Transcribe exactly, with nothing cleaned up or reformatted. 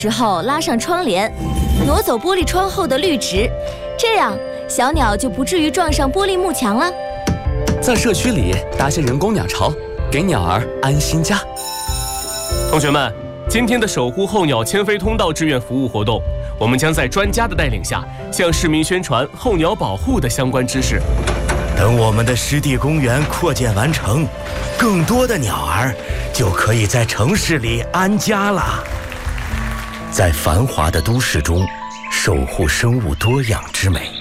之后拉上窗帘，挪走玻璃窗后的绿植，这样小鸟就不至于撞上玻璃幕墙了。 在社区里搭些人工鸟巢，给鸟儿安心家。 同学们，今天的守护候鸟迁飞通道志愿服务活动，我们将在专家的带领下，向市民宣传候鸟保护的相关知识。 等我们的湿地公园扩建完成，更多的鸟儿就可以在城市里安家了。在繁华的都市中，守护生物多样之美。